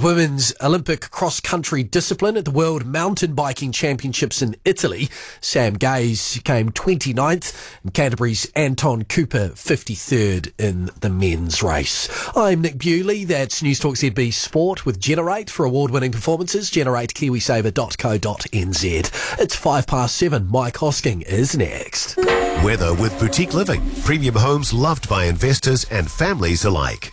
women's Olympic cross-country discipline at the World Mountain Biking Championships in Italy. Sam Gaze came 29th and Canterbury's Anton Cooper 53rd in the men's race. I'm Nick Bewley. That's News Talk ZB Sport with Generate. For award-winning performances, generate kiwisaver.co.nz. It's 7:05. Mike Hosking is next. Weather with Boutique Living. Premium homes loved by investors and families alike.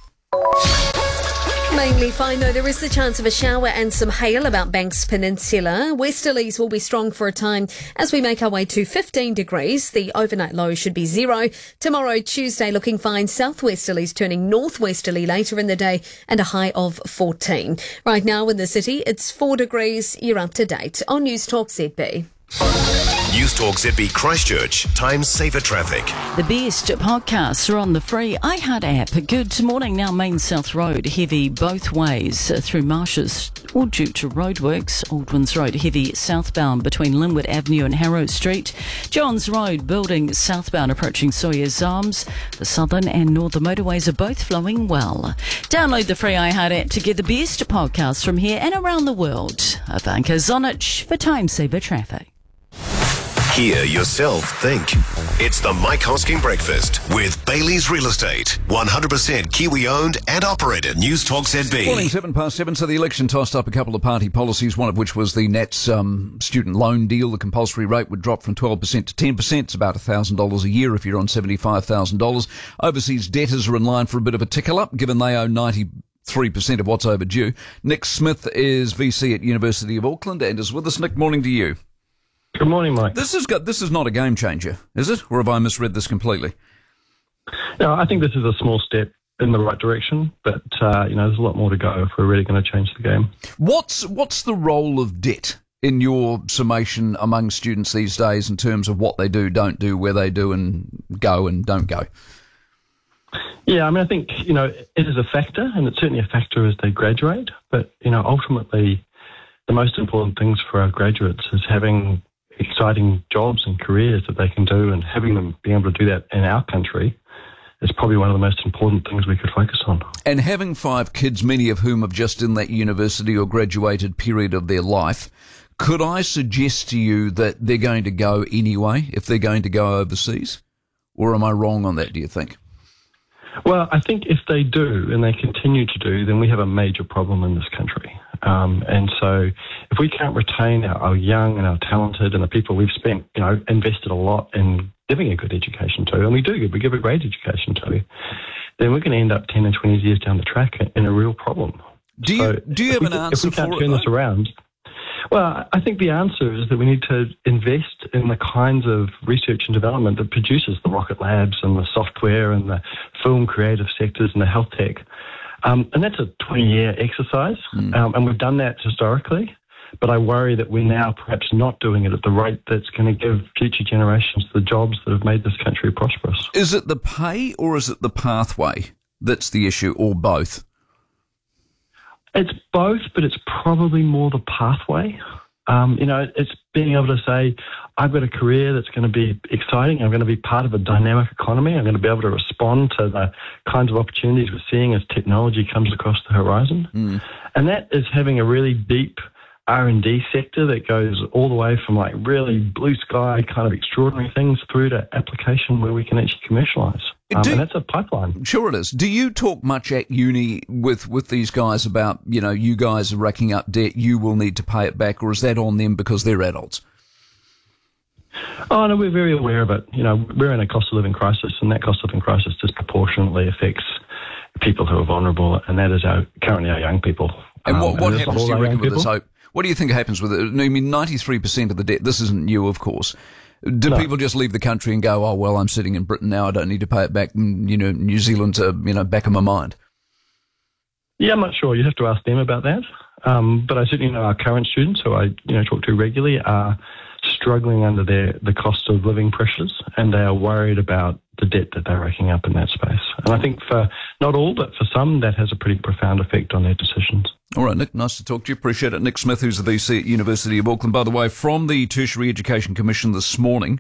Mainly fine, though. There is the chance of a shower and some hail about Banks Peninsula. Westerlies will be strong for a time as we make our way to 15 degrees. The overnight low should be 0. Tomorrow, Tuesday, looking fine. Southwesterlies turning northwesterly later in the day and a high of 14. Right now in the city, it's 4 degrees. You're up to date on News Talk ZB. News Talk ZB Christchurch. Time saver traffic. The best podcasts are on the free iHeart app. Good morning. Now Main South Road heavy both ways through Marshes, all due to roadworks. Aldwins Road heavy southbound between Linwood Avenue and Harrow Street. Johns Road building southbound approaching Sawyer's Arms. The southern and northern motorways are both flowing well. Download the free iHeart app to get the best podcasts from here and around the world. Ivanka Zonich for Time Saver Traffic. Hear yourself think. It's the Mike Hosking Breakfast with Bailey's Real Estate. 100% Kiwi owned and operated. News Talk ZB. Morning, 7:07. So the election tossed up a couple of party policies, one of which was the Nats student loan deal. The compulsory rate would drop from 12% to 10%. It's about $1,000 a year if you're on $75,000. Overseas debtors are in line for a bit of a tickle up, given they owe 93% of what's overdue. Nick Smith is VC at University of Auckland and is with us. Nick, morning to you. Good morning, Mike. This is not a game changer, is it? Or have I misread this completely? No, I think this is a small step in the right direction, but there's a lot more to go if we're really going to change the game. What's the role of debt in your summation among students these days in terms of what they do, don't do, where they do and go and don't go? Yeah, I think, it is a factor, and it's certainly a factor as they graduate, but, ultimately the most important things for our graduates is having exciting jobs and careers that they can do, and having them be able to do that in our country is probably one of the most important things we could focus on. And having 5 kids, many of whom have just in that university or graduated period of their life, could I suggest to you that they're going to go anyway if they're going to go overseas? Or am I wrong on that, do you think? Well, I think if they do and they continue to do, then we have a major problem in this country. And so if we can't retain our young and our talented and the people we've spent, invested a lot in giving a good education to, and we give a great education to, then we're going to end up 10 and 20 years down the track in a real problem. Do you have an answer for it? If we can't turn this around, well, I think the answer is that we need to invest in the kinds of research and development that produces the rocket labs and the software and the film creative sectors and the health tech. And that's a 20-year exercise, and we've done that historically, but I worry that we're now perhaps not doing it at the rate that's going to give future generations the jobs that have made this country prosperous. Is it the pay or is it the pathway that's the issue, or both? It's both, but it's probably more the pathway. It's being able to say, I've got a career that's going to be exciting. I'm going to be part of a dynamic economy. I'm going to be able to respond to the kinds of opportunities we're seeing as technology comes across the horizon. And that is having a really deep R&D sector that goes all the way from really blue sky kind of extraordinary things through to application where we can actually commercialise. And that's a pipeline. Sure it is. Do you talk much at uni with these guys about, you guys are racking up debt, you will need to pay it back, or is that on them because they're adults? Oh, no, we're very aware of it. We're in a cost of living crisis, and that cost of living crisis disproportionately affects people who are vulnerable, and that is currently our young people. And what happens, do you reckon, with this hope? What do you think happens with it? 93% of the debt, this isn't new, of course. Do people just leave the country and go, oh, well, I'm sitting in Britain now, I don't need to pay it back, New Zealand to, back of my mind? Yeah, I'm not sure. You'd have to ask them about that. But I certainly know our current students, who I talk to regularly, are struggling under the cost of living pressures, and they are worried about the debt that they're racking up in that space. And I think for not all, but for some, that has a pretty profound effect on their decisions. All right, Nick, nice to talk to you. Appreciate it. Nick Smith, who's the VC at University of Auckland. By the way, from the Tertiary Education Commission this morning,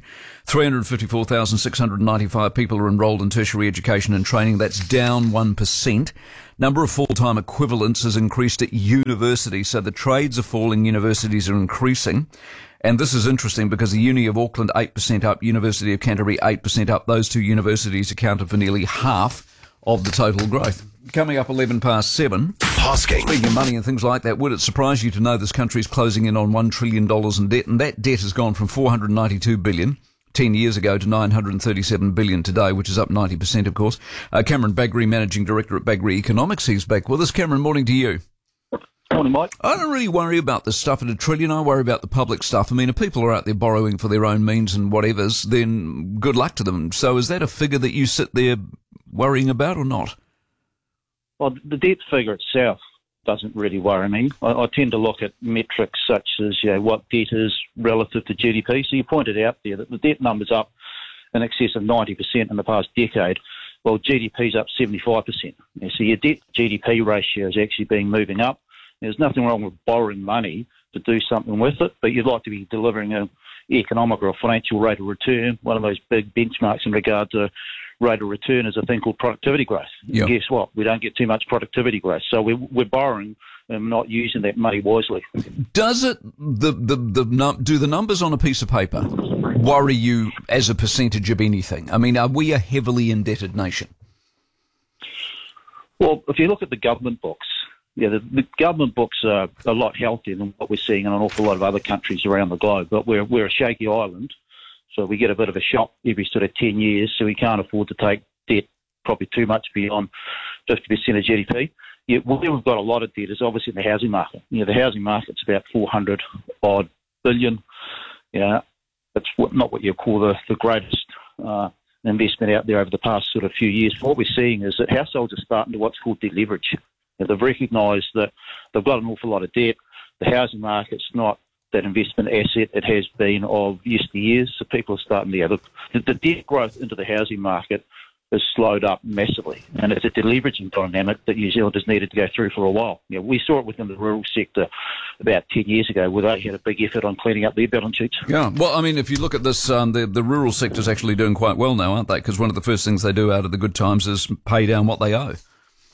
354,695 people are enrolled in tertiary education and training. That's down 1%. Number of full-time equivalents has increased at universities, so the trades are falling, universities are increasing. And this is interesting because the Uni of Auckland, 8% up, University of Canterbury, 8% up. Those two universities accounted for nearly half of the total growth. Coming up 7:11. Hosking. Speaking of money and things like that, would it surprise you to know this country is closing in on $1 trillion in debt? And that debt has gone from $492 billion 10 years ago to $937 billion today, which is up 90%, of course. Cameron Bagri, Managing Director at Bagri Economics, he's back with us. Cameron, morning to you. Morning, Mike. I don't really worry about this stuff at $1 trillion. I worry about the public stuff. I mean, if people are out there borrowing for their own means and whatever's, then good luck to them. So is that a figure that you sit there worrying about or not? Well, the debt figure itself doesn't really worry me. I tend to look at metrics such as what debt is relative to GDP. So you pointed out there that the debt number's up in excess of 90% in the past decade. Well, GDP's up 75%. So your debt GDP ratio is actually moving up. There's nothing wrong with borrowing money to do something with it, but you'd like to be delivering an economic or a financial rate of return. One of those big benchmarks in regard to rate of return is a thing called productivity growth. Yep. Guess what? We don't get too much productivity growth. So we're borrowing and not using that money wisely. Does it, do the numbers on a piece of paper worry you as a percentage of anything? I mean, are we a heavily indebted nation? Well, if you look at the government books, the government books are a lot healthier than what we're seeing in an awful lot of other countries around the globe. But we're a shaky island, so we get a bit of a shock every sort of 10 years, so we can't afford to take debt probably too much beyond 50% of GDP. Where we've got a lot of debt is obviously in the housing market. The housing market's about $400-odd billion. That's not what you call the greatest investment out there over the past sort of few years. What we're seeing is that households are starting to what's called deleverage. They've recognised that they've got an awful lot of debt. The housing market's not that investment asset it has been of yesteryears, so people are starting to the debt growth into the housing market has slowed up massively, and it's a deleveraging dynamic that New Zealanders needed to go through for a while. We saw it within the rural sector about 10 years ago, where they had a big effort on cleaning up their balance sheets. Yeah, well, I mean, if you look at this, the rural sector's actually doing quite well now, aren't they? Because one of the first things they do out of the good times is pay down what they owe.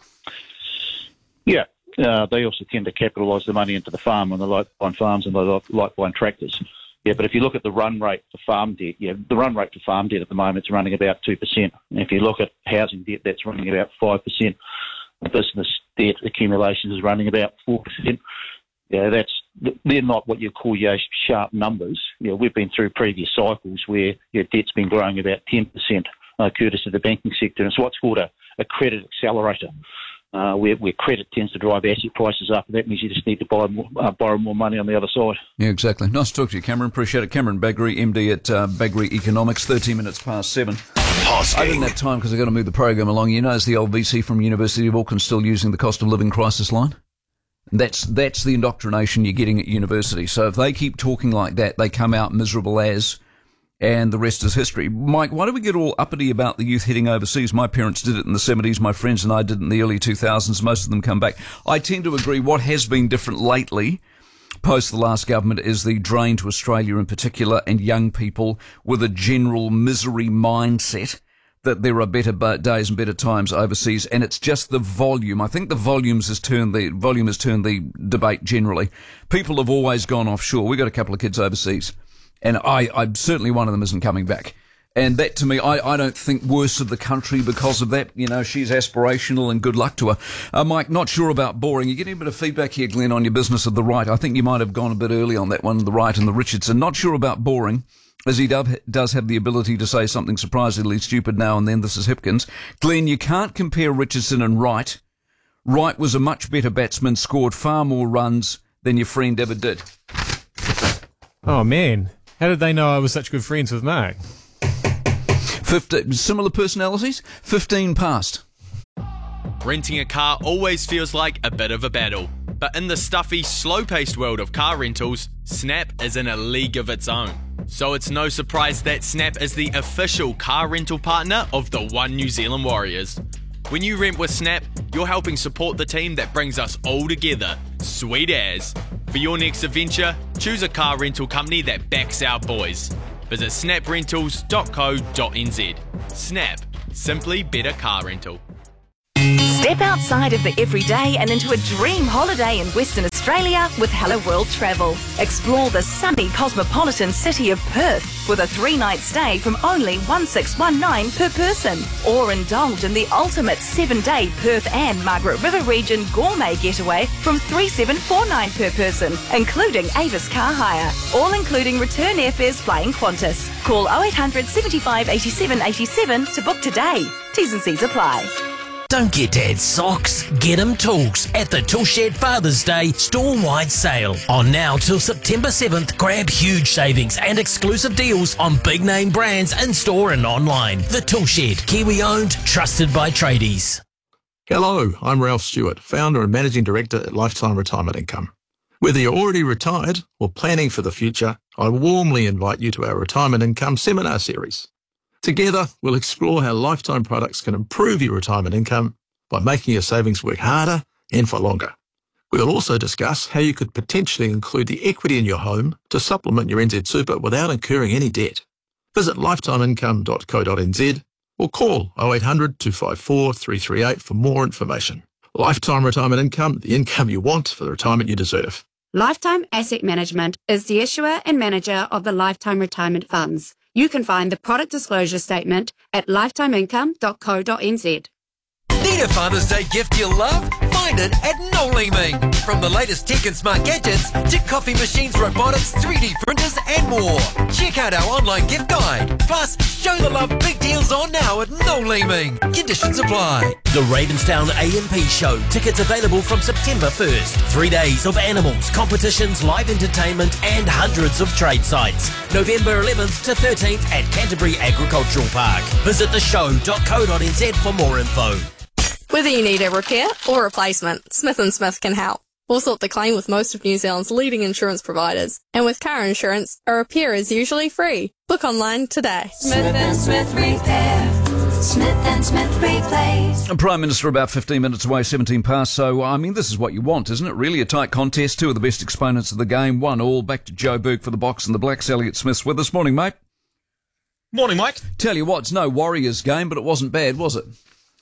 Yeah. They also tend to capitalise the money into the farm, and they like buying farms and they like buying tractors. But if you look at the run rate for farm debt, the run rate for farm debt at the moment is running about 2%. And if you look at housing debt, that's running about 5%. Business debt accumulation is running about 4%. They're not what you call your sharp numbers. We've been through previous cycles where your debt's been growing about 10%, courtesy of the banking sector. And it's what's called a credit accelerator. Where credit tends to drive asset prices up, and that means you just need to borrow more money on the other side. Yeah, exactly. Nice to talk to you, Cameron. Appreciate it. Cameron Bagri, MD at Bagri Economics, 13 minutes past 7. I didn't have time because I've got to move the program along. Is the old VC from University of Auckland still using the cost of living crisis line? That's the indoctrination you're getting at university. So if they keep talking like that, they come out miserable as... and the rest is history. Mike, why do we get all uppity about the youth heading overseas? My parents did it in the 70s. My friends and I did it in the early 2000s. Most of them come back. I tend to agree. What has been different lately, post the last government, is the drain to Australia in particular, and young people with a general misery mindset that there are better days and better times overseas. And it's just the volume. I think the volume has turned the debate generally. People have always gone offshore. We've got a couple of kids overseas. And I'm certainly one of them isn't coming back. And that, to me, I don't think worse of the country because of that. She's aspirational and good luck to her. Mike, not sure about boring. You're getting a bit of feedback here, Glenn, on your business of the right. I think you might have gone a bit early on that one, the right and the Richardson. Not sure about boring, as he does have the ability to say something surprisingly stupid now and then. This is Hipkins. Glenn, you can't compare Richardson and Wright. Wright was a much better batsman, scored far more runs than your friend ever did. Oh, man. How did they know I was such good friends with Mark? 15, similar personalities? 15 past. Renting a car always feels like a bit of a battle. But in the stuffy, slow-paced world of car rentals, Snap is in a league of its own. So it's no surprise that Snap is the official car rental partner of the One New Zealand Warriors. When you rent with Snap, you're helping support the team that brings us all together. Sweet as. For your next adventure, choose a car rental company that backs our boys. Visit snaprentals.co.nz. Snap. Simply better car rental. Step outside of the everyday and into a dream holiday in Western Australia with Hello World Travel. Explore the sunny cosmopolitan city of Perth with a 3-night stay from only $1,619 per person. Or indulge in the ultimate 7-day Perth and Margaret River region gourmet getaway from $3,749 per person, including Avis car hire. All including return airfares flying Qantas. Call 0800 75 87 87 to book today. T's and C's apply. Don't get Dad's socks, get him tools at the Toolshed Father's Day store-wide sale. On now till September 7th, grab huge savings and exclusive deals on big name brands in-store and online. The Toolshed, Kiwi-owned, trusted by tradies. Hello, I'm Ralph Stewart, founder and managing director at Lifetime Retirement Income. Whether you're already retired or planning for the future, I warmly invite you to our Retirement Income Seminar Series. Together, we'll explore how lifetime products can improve your retirement income by making your savings work harder and for longer. We'll also discuss how you could potentially include the equity in your home to supplement your NZ Super without incurring any debt. Visit lifetimeincome.co.nz or call 0800 254 338 for more information. Lifetime Retirement Income, the income you want for the retirement you deserve. Lifetime Asset Management is the issuer and manager of the Lifetime Retirement Funds. You can find the product disclosure statement at lifetimeincome.co.nz. Need a Father's Day gift you love? Find it at Noel Leeming. From the latest tech and smart gadgets to coffee machines, robotics, 3D printers and more. Check out our online gift guide. Plus, show the love big deals on now at Noel Leeming. Conditions apply. The Ravenstown AMP Show. Tickets available from September 1st. 3 days of animals, competitions, live entertainment and hundreds of trade sites. November 11th to 13th at Canterbury Agricultural Park. Visit theshow.co.nz for more info. Whether you need a repair or replacement, Smith & Smith can help. We'll sort the claim with most of New Zealand's leading insurance providers. And with car insurance, a repair is usually free. Book online today. Smith & Smith Repair. Smith & Smith Replace. Prime Minister about 15 minutes away, 17 past. So, I mean, this is what you want, isn't it? Really a tight contest. Two of the best exponents of the game. 1-1. Back to Joe Berg for the Box and the Blacks. Elliot Smith's with us. Morning, mate. Morning, Mike. Tell you what, it's no Warriors game, but it wasn't bad, was it?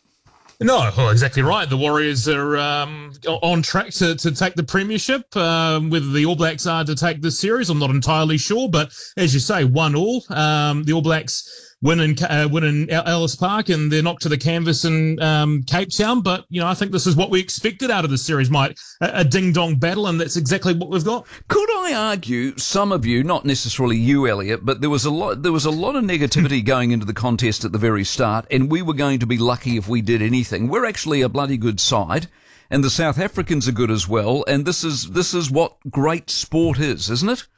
No, well, exactly right. The Warriors are on track to take the premiership. Whether the All Blacks are to take this series, I'm not entirely sure. But as you say, 1-1. The All Blacks win in Ellis Park, and they're knocked to the canvas in Cape Town. But, you know, I think this is what we expected out of the series, Mike. A ding-dong battle, and that's exactly what we've got. Could I argue, some of you, not necessarily you, Elliot, but there was a lot of negativity going into the contest at the very start, and we were going to be lucky if we did anything. We're actually a bloody good side, and the South Africans are good as well, and this is what great sport is, isn't it?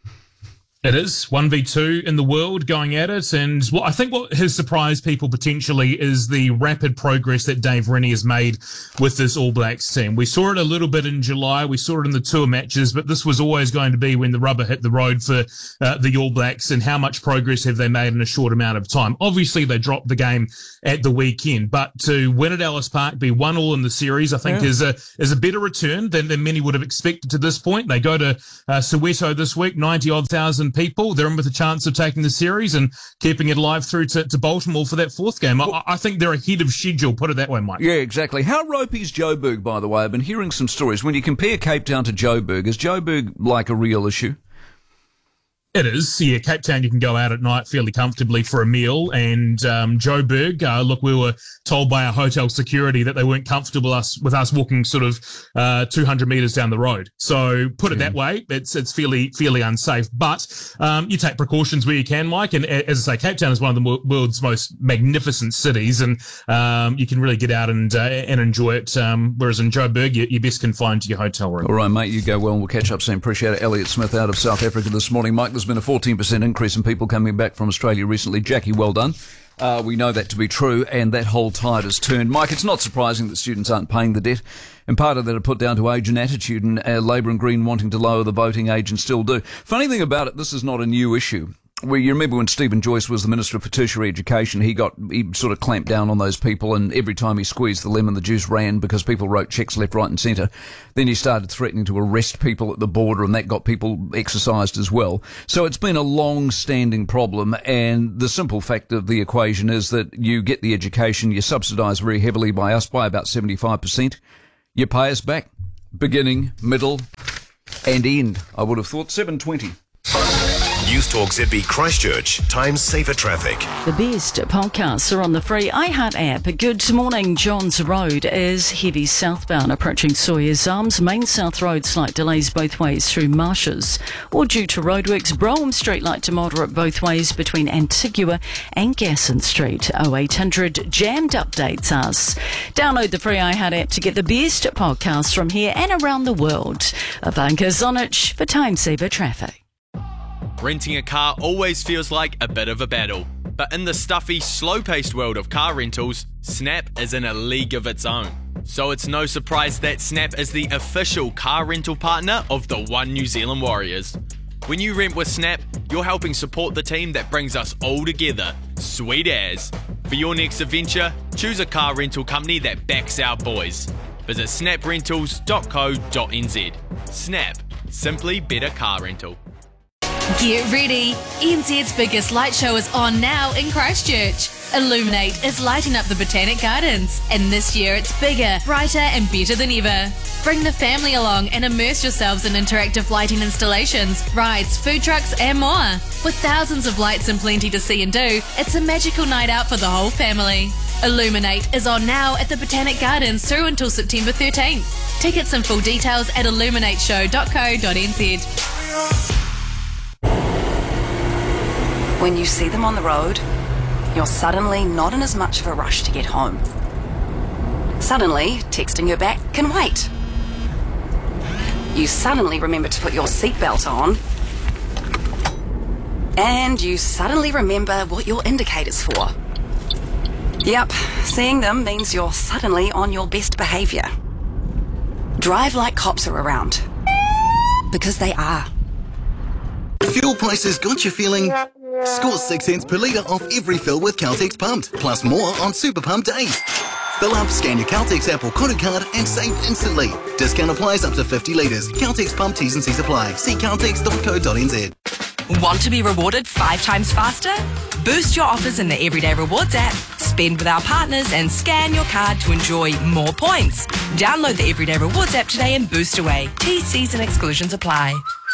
It is 1v2 in the world going at it, and I think what has surprised people potentially is the rapid progress that Dave Rennie has made with this All Blacks team. We saw it a little bit in July, we saw it in the tour matches, but this was always going to be when the rubber hit the road for the All Blacks, and how much progress have they made in a short amount of time. Obviously, they dropped the game at the weekend, but to win at Ellis Park, be 1-1 in the series, I think is a better return than many would have expected to this point. They go to Soweto this week, 90-odd thousand people. They're in with a chance of taking the series and keeping it alive through to Baltimore for that fourth game. I think they're ahead of schedule, put it that way, Mike. Yeah, exactly. How ropey is Joburg, by the way? I've been hearing some stories. When you compare Cape Town to Joburg, is Joburg like a real issue? It is. Yeah, Cape Town, you can go out at night fairly comfortably for a meal. And Joburg, look, we were told by our hotel security that they weren't comfortable with us walking sort of 200 metres down the road. So put it that way, it's fairly unsafe. But you take precautions where you can, Mike. And as I say, Cape Town is one of the world's most magnificent cities, and you can really get out and enjoy it. Whereas in Joburg, you're best confined to your hotel room. All right, mate, you go well, and we'll catch up soon. Appreciate it. Elliot Smith out of South Africa this morning. Mike, there's been a 14% increase in people coming back from Australia recently. Jackie, well done. We know that to be true, and that whole tide has turned. Mike, it's not surprising that students aren't paying the debt. And part of that are put down to age and attitude, and Labor and Green wanting to lower the voting age and still do. Funny thing about it, this is not a new issue. Well, you remember when Stephen Joyce was the Minister for Tertiary Education, he sort of clamped down on those people, and every time he squeezed the lemon, the juice ran because people wrote cheques left, right and centre. Then he started threatening to arrest people at the border, and that got people exercised as well. So it's been a long-standing problem, and the simple fact of the equation is that you get the education, you subsidise very heavily by us, by about 75%. You pay us back, beginning, middle and end. I would have thought 7:20. News Talk ZB Christchurch, times safer traffic. The best podcasts are on the free iHeart app. Good morning. Johns Road is heavy southbound approaching Sawyers Arms. Main South Road, slight delays both ways through Marshes. Or due to roadworks, Brougham Street light to moderate both ways between Antigua and Gasson Street. 0800 jammed updates us. Download the free iHeart app to get the best podcasts from here and around the world. Ivanka Zonich for time saver traffic. Renting a car always feels like a bit of a battle, but in the stuffy, slow-paced world of car rentals, Snap is in a league of its own. So it's no surprise that Snap is the official car rental partner of the One New Zealand Warriors. When you rent with Snap, you're helping support the team that brings us all together. Sweet as. For your next adventure, choose a car rental company that backs our boys. Visit snaprentals.co.nz. Snap. Simply better car rental. Get ready! NZ's biggest light show is on now in Christchurch. Illuminate is lighting up the Botanic Gardens, and this year it's bigger, brighter and better than ever. Bring the family along and immerse yourselves in interactive lighting installations, rides, food trucks and more. With thousands of lights and plenty to see and do, it's a magical night out for the whole family. Illuminate is on now at the Botanic Gardens through until September 13th. Tickets and full details at illuminateshow.co.nz. When you see them on the road, you're suddenly not in as much of a rush to get home. Suddenly, texting her back can wait. You suddenly remember to put your seatbelt on. And you suddenly remember what your indicator's for. Yep, seeing them means you're suddenly on your best behaviour. Drive like cops are around. Because they are. Fuel prices got you feeling... Score 6 cents per litre off every fill with Caltex Pumped, plus more on Super Pump days. Fill up, scan your Caltex app or Koru card and save instantly. Discount applies up to 50 litres. Caltex Pump T's and C's apply. See caltex.co.nz. Want to be rewarded 5 times faster? Boost your offers in the Everyday Rewards app. Spend with our partners and scan your card to enjoy more points. Download the Everyday Rewards app today and boost away. T's and exclusions apply.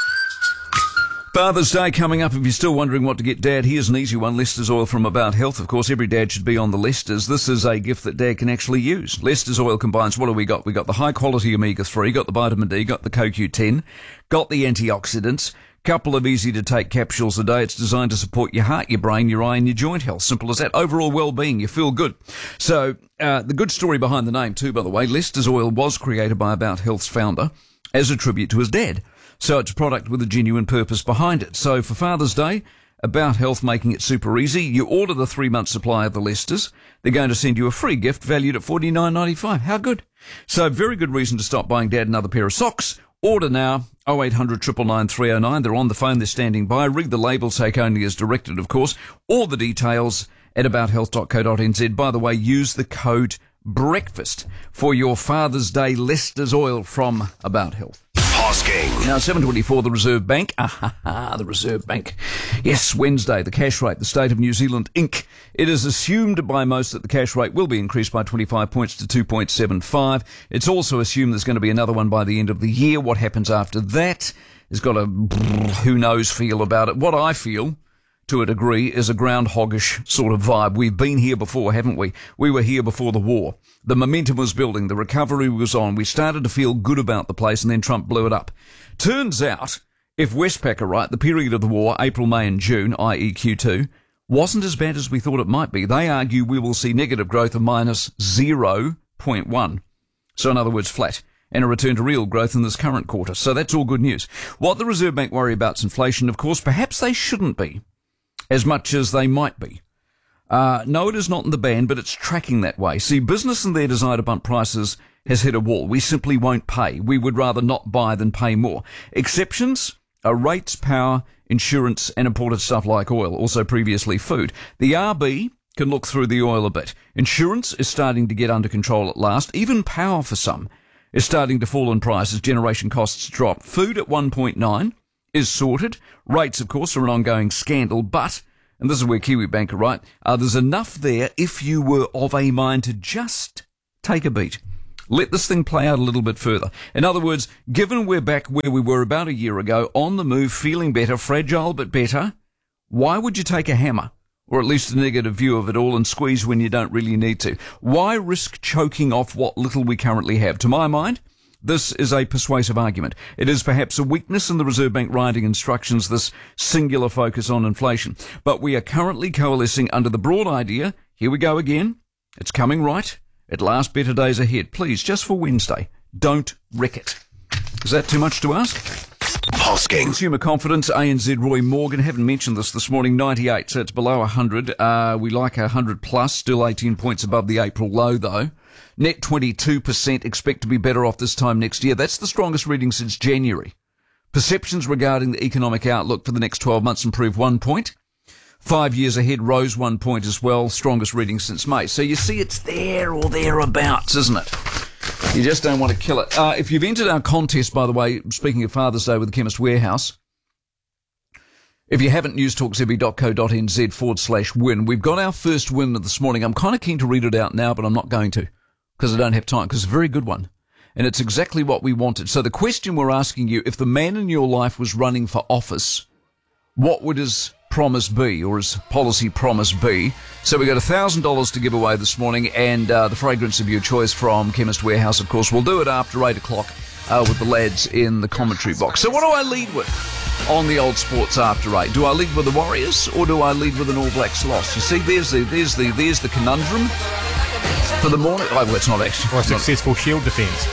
Father's Day coming up. If you're still wondering what to get Dad, here's an easy one. Lester's Oil from About Health. Of course, every dad should be on the Lester's. This is a gift that Dad can actually use. Lester's Oil combines, what do we got? We got the high-quality omega-3, got the vitamin D, got the CoQ10, got the antioxidants, couple of easy-to-take capsules a day. It's designed to support your heart, your brain, your eye and your joint health. Simple as that. Overall well-being. You feel good. So, the good story behind the name too, by the way, Lester's Oil was created by About Health's founder as a tribute to his dad. So it's a product with a genuine purpose behind it. So for Father's Day, About Health making it super easy. You order the 3-month supply of the Lester's. They're going to send you a free gift valued at $49.95. How good? So very good reason to stop buying Dad another pair of socks. Order now, 0800 999 309. They're on the phone, they're standing by. Read the label, take only as directed, of course. All the details at abouthealth.co.nz. By the way, use the code BREAKFAST for your Father's Day Lester's Oil from About Health. Hosking. Now, 7:24, the Reserve Bank. The Reserve Bank. Yes, Wednesday, the cash rate, the State of New Zealand Inc. It is assumed by most that the cash rate will be increased by 25 points to 2.75. It's also assumed there's going to be another one by the end of the year. What happens after that has got a who knows feel about it. What I feel, to a degree, is a groundhoggish sort of vibe. We've been here before, haven't we? We were here before the war. The momentum was building. The recovery was on. We started to feel good about the place, and then Trump blew it up. Turns out, if Westpac are right, the period of the war, April, May and June, i.e. Q2, wasn't as bad as we thought it might be. They argue we will see negative growth of minus 0.1. So in other words, flat. And a return to real growth in this current quarter. So that's all good news. What the Reserve Bank worry about is inflation. Of course, perhaps they shouldn't be, as much as they might be. No, it is not in the band, but it's tracking that way. See, business and their desire to bump prices has hit a wall. We simply won't pay. We would rather not buy than pay more. Exceptions are rates, power, insurance, and imported stuff like oil, also previously food. The RB can look through the oil a bit. Insurance is starting to get under control at last. Even power for some is starting to fall in price as generation costs drop. Food at 1.9 is sorted. Rates, of course, are an ongoing scandal, but, and this is where KiwiBank are right, there's enough there if you were of a mind to just take a beat. Let this thing play out a little bit further. In other words, given we're back where we were about a year ago, on the move, feeling better, fragile but better, why would you take a hammer, or at least a negative view of it all, and squeeze when you don't really need to? Why risk choking off what little we currently have? To my mind, this is a persuasive argument. It is perhaps a weakness in the Reserve Bank writing instructions, this singular focus on inflation. But we are currently coalescing under the broad idea, here we go again, it's coming right, at last better days ahead. Please, just for Wednesday, don't wreck it. Is that too much to ask? Hosking. Consumer confidence, ANZ Roy Morgan, haven't mentioned this morning, 98, so it's below 100. We like 100 plus, still 18 points above the April low though. Net 22%, expect to be better off this time next year. That's the strongest reading since January. Perceptions regarding the economic outlook for the next 12 months improved 1 point. 5 years ahead rose 1 point as well, strongest reading since May. So you see it's there or thereabouts, isn't it? You just don't want to kill it. If you've entered our contest, by the way, speaking of Father's Day with the Chemist Warehouse, if you haven't, newstalkzb.co.nz/win. We've got our first win this morning. I'm kind of keen to read it out now, but I'm not going to because I don't have time, because it's a very good one. And it's exactly what we wanted. So the question we're asking you, if the man in your life was running for office, what would his promise be, or his policy promise be? So we got $1,000 to give away this morning, and the fragrance of your choice from Chemist Warehouse, of course. We'll do it after 8 o'clock with the lads in the commentary box. So what do I lead with on the old sports after 8? Do I lead with the Warriors, or do I lead with an All Blacks loss? You see, there's the conundrum for the morning. Oh, well, it's not actually. Or a successful Shield defence.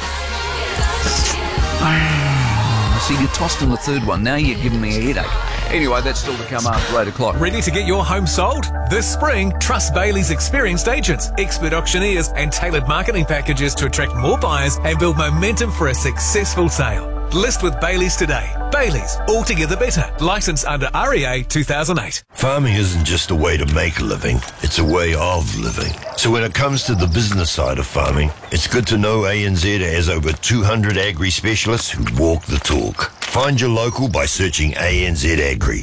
See, you tossed in the third one. Now you're giving me a headache. Anyway, that's still to come after 8 o'clock. Ready to get your home sold? This spring, trust Bailey's experienced agents, expert auctioneers, and tailored marketing packages to attract more buyers and build momentum for a successful sale. List with Bailey's today. Bailey's, altogether better. Licensed under REA 2008. Farming isn't just a way to make a living, it's a way of living. So when it comes to the business side of farming, it's good to know ANZ has over 200 agri specialists who walk the talk. Find your local by searching ANZ Agri.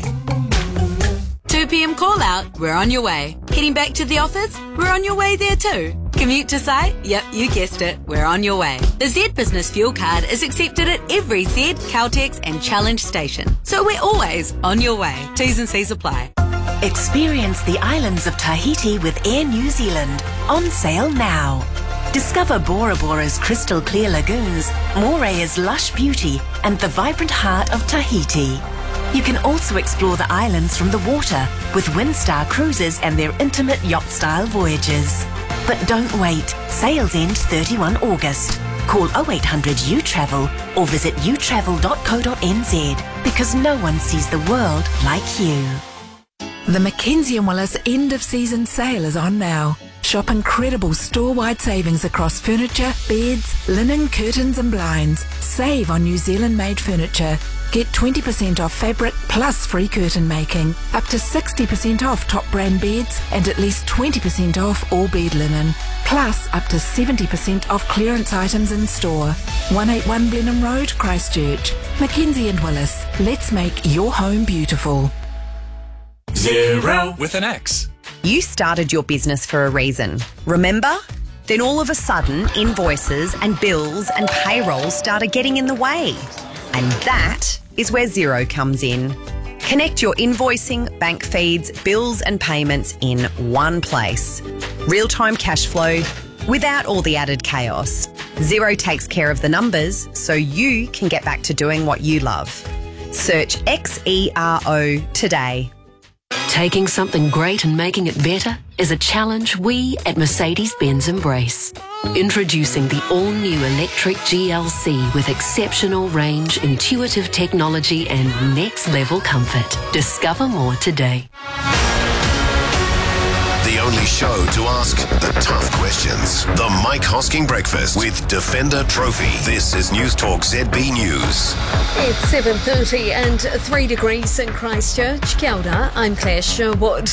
2 p.m. call out, we're on your way. Heading back to the office, we're on your way there too. Commute to site? Yep, you guessed it, we're on your way. The Z Business Fuel Card is accepted at every Z, Caltex and Challenge station. So we're always on your way. T's and C's apply. Experience the islands of Tahiti with Air New Zealand. On sale now. Discover Bora Bora's crystal clear lagoons, Morea's lush beauty, and the vibrant heart of Tahiti. You can also explore the islands from the water with Windstar Cruises and their intimate yacht-style voyages. But don't wait. Sales end 31 August. Call 0800 U-Travel or visit utravel.co.nz because no one sees the world like you. The Mackenzie & Willis end of season sale is on now. Shop incredible store-wide savings across furniture, beds, linen, curtains and blinds. Save on New Zealand-made furniture. Get 20% off fabric plus free curtain making. Up to 60% off top brand beds and at least 20% off all bed linen. Plus up to 70% off clearance items in store. 181 Blenheim Road, Christchurch. Mackenzie & Willis. Let's make your home beautiful. Xero with an X. You started your business for a reason, remember? Then all of a sudden, invoices and bills and payroll started getting in the way. And that is where Xero comes in. Connect your invoicing, bank feeds, bills and payments in one place. Real-time cash flow without all the added chaos. Xero takes care of the numbers so you can get back to doing what you love. Search XERO today. Taking something great and making it better is a challenge we at Mercedes-Benz embrace. Introducing the all-new electric GLC with exceptional range, intuitive technology and next-level comfort. Discover more today. The The only show to ask the tough questions. The Mike Hosking Breakfast with Defender Trophy. This is News Talk ZB News. It's 7:30 and 3 degrees in Christchurch. Kia ora, I'm Claire Sherwood.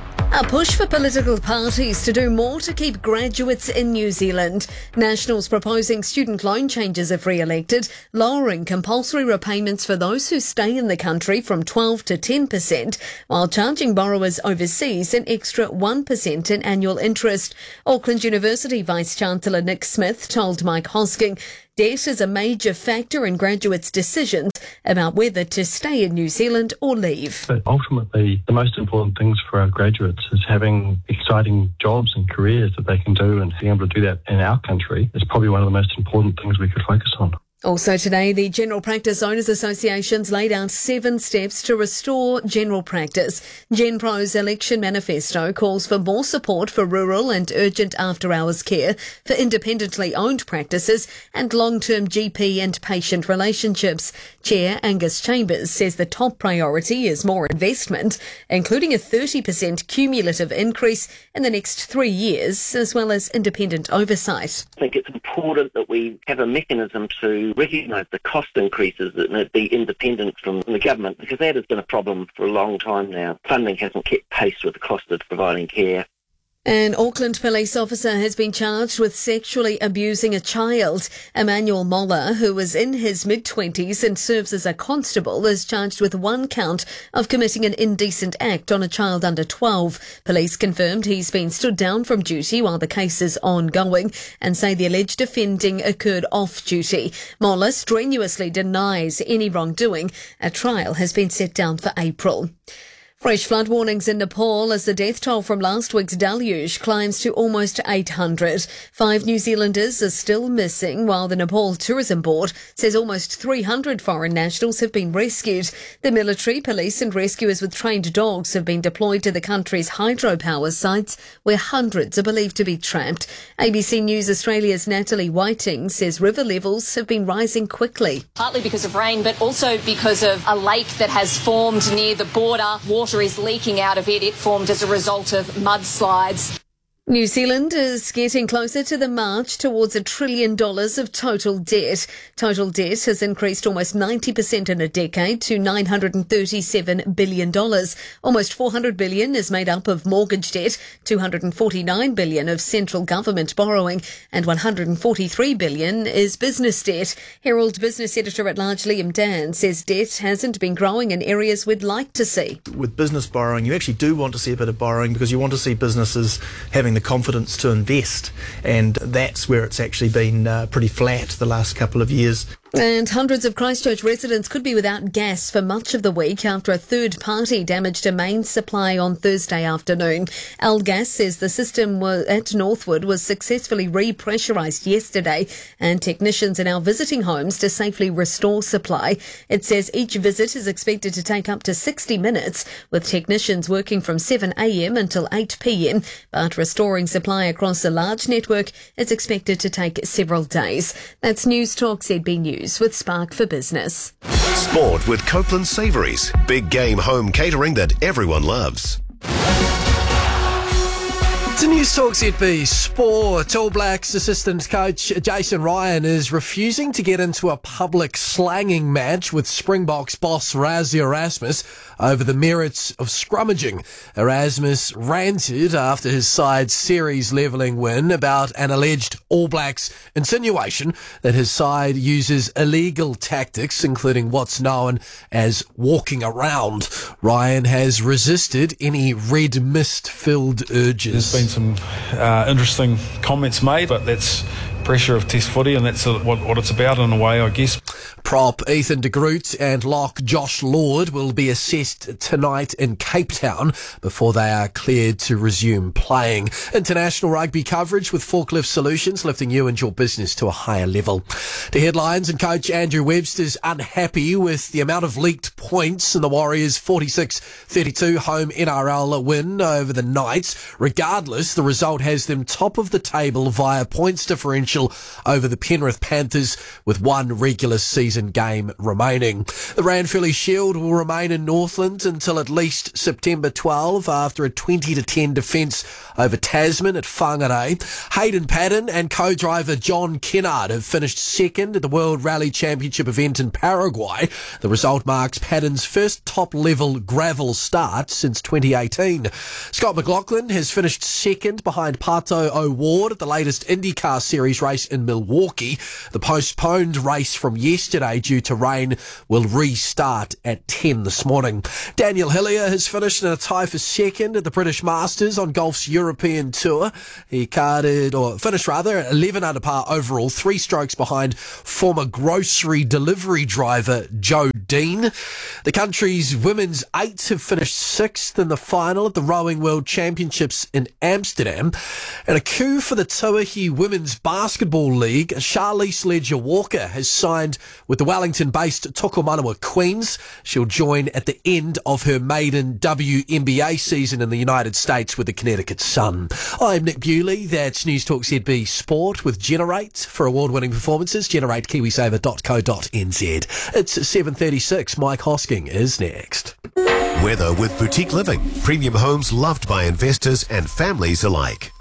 A push for political parties to do more to keep graduates in New Zealand. Nationals proposing student loan changes if re-elected, lowering compulsory repayments for those who stay in the country from 12 to 10%, while charging borrowers overseas an extra 1% in annual interest. Auckland University Vice-Chancellor Nick Smith told Mike Hosking debt is a major factor in graduates' decisions about whether to stay in New Zealand or leave. But ultimately, the most important things for our graduates is having exciting jobs and careers that they can do, and being able to do that in our country is probably one of the most important things we could focus on. Also today, the General Practice Owners Associations laid out 7 steps to restore general practice. GenPro's election manifesto calls for more support for rural and urgent after-hours care, for independently owned practices and long-term GP and patient relationships. Chair Angus Chambers says the top priority is more investment, including a 30% cumulative increase in the next 3 years, as well as independent oversight. I think it's important that we have a mechanism to recognise the cost increases and it be independent from the government, because that has been a problem for a long time now. Funding hasn't kept pace with the cost of providing care. An Auckland police officer has been charged with sexually abusing a child. Emmanuel Moller, who was in his mid-20s and serves as a constable, is charged with 1 count of committing an indecent act on a child under 12. Police confirmed he's been stood down from duty while the case is ongoing and say the alleged offending occurred off-duty. Moller strenuously denies any wrongdoing. A trial has been set down for April. Fresh flood warnings in Nepal as the death toll from last week's deluge climbs to almost 800. 5 New Zealanders are still missing, while the Nepal Tourism Board says almost 300 foreign nationals have been rescued. The military, police and rescuers with trained dogs have been deployed to the country's hydropower sites, where hundreds are believed to be trapped. ABC News Australia's Natalie Whiting says river levels have been rising quickly. Partly because of rain, but also because of a lake that has formed near the border. Water is leaking out of it. It formed as a result of mudslides. New Zealand is getting closer to the march towards $1 trillion of total debt. Total debt has increased almost 90% in a decade to $937 billion. Almost $400 billion is made up of mortgage debt, $249 billion of central government borrowing, and $143 billion is business debt. Herald Business Editor-at-Large Liam Dan says debt hasn't been growing in areas we'd like to see. With business borrowing, you actually do want to see a bit of borrowing because you want to see businesses having the confidence to invest, and that's where it's actually been pretty flat the last couple of years. And hundreds of Christchurch residents could be without gas for much of the week after a third party damaged a main supply on Thursday afternoon. Algas says the system at Northwood was successfully repressurised yesterday, and technicians are now visiting homes to safely restore supply. It says each visit is expected to take up to 60 minutes, with technicians working from 7 a.m. until 8 p.m, but restoring supply across a large network is expected to take several days. That's News Talk ZB News with Spark for Business. Sport with Copeland Savouries. Big game home catering that everyone loves. To News Talk ZB Sport, All Blacks assistant coach Jason Ryan is refusing to get into a public slanging match with Springboks boss Rassie Erasmus over the merits of scrummaging. Erasmus ranted after his side's series levelling win about an alleged All Blacks insinuation that his side uses illegal tactics, including what's known as walking around. Ryan has resisted any red mist-filled urges. There's been some interesting comments made, but that's pressure of Test footy, and that's what it's about in a way, I guess. Prop Ethan de Groot and lock Josh Lord will be assessed tonight in Cape Town before they are cleared to resume playing. International rugby coverage with Forklift Solutions, lifting you and your business to a higher level. The headlines, and coach Andrew Webster's unhappy with the amount of leaked points in the Warriors' 46-32 home NRL win over the Knights. Regardless, the result has them top of the table via points differential over the Penrith Panthers with one regular season season game remaining. The Ranfurly Shield will remain in Northland until at least September 12 after a 20-10 defence over Tasman at Whangarei. Hayden Paddon and co-driver John Kennard have finished second at the World Rally Championship event in Paraguay. The result marks Paddon's first top-level gravel start since 2018. Scott McLaughlin has finished second behind Pato O'Ward at the latest IndyCar Series race in Milwaukee. The postponed race from yesterday due to rain will restart at 10 this morning. Daniel Hillier has finished in a tie for second at the British Masters on golf's European Tour. He finished 11 under par overall, 3 strokes behind former grocery delivery driver Joe Dean. The country's women's 8 have finished 6th in the final at the Rowing World Championships in Amsterdam. And a coup for the Tauihi Women's Basketball League. Charlize Ledger-Walker has signed with the Wellington-based Tokomanawa Queens. She'll join at the end of her maiden WNBA season in the United States with the Connecticut Sun. I'm Nick Bewley. That's News Talk ZB Sport with Generate. For award-winning performances, generate kiwisaver.co.nz. It's 7:36. Mike Hosking is next. Weather with Boutique Living. Premium homes loved by investors and families alike.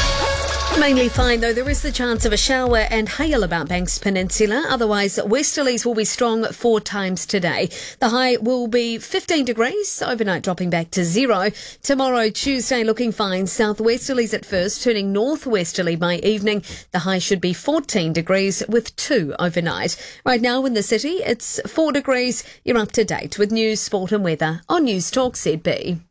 Mainly fine, though there is the chance of a shower and hail about Banks Peninsula. Otherwise, westerlies will be strong 4 times today. The high will be 15 degrees, overnight dropping back to 0. Tomorrow, Tuesday, looking fine. Southwesterlies at first, turning northwesterly by evening. The high should be 14 degrees with 2 overnight. Right now in the city, it's 4 degrees. You're up to date with news, sport and weather on News Talk ZB.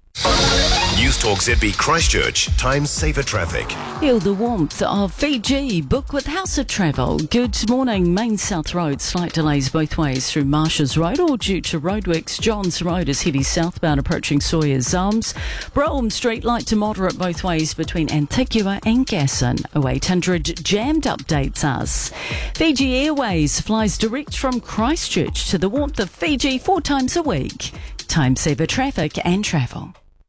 News Talk ZB Christchurch. Time saver traffic. Feel the warmth of Fiji. Book with House of Travel. Good morning. Main South Road. Slight delays both ways through Marshes Road, all due to roadworks. Johns Road is heavy southbound approaching Sawyer's Arms. Brougham Street light to moderate both ways between Antigua and Gasson. 0800 jammed updates us. Fiji Airways flies direct from Christchurch to the warmth of Fiji 4 times a week. Time saver traffic and travel.